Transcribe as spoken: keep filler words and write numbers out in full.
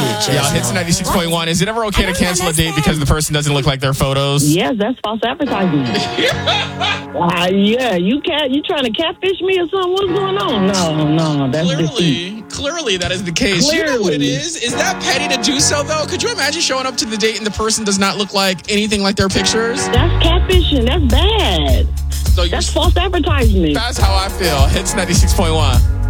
Yeah, Hits ninety-six point one. Is it ever okay to cancel a date because the person doesn't look like their photos? Yes, that's false advertising. uh, yeah, you cat, you trying to catfish me or something? What's going on? No, no, that's Clearly, deceit. clearly that is the case. Clearly. You know what it is? Is that petty to do so, though? Could you imagine showing up to the date and the person does not look like anything like their pictures? That's catfishing. That's bad. So That's false advertising. That's how I feel. Hits ninety-six point one.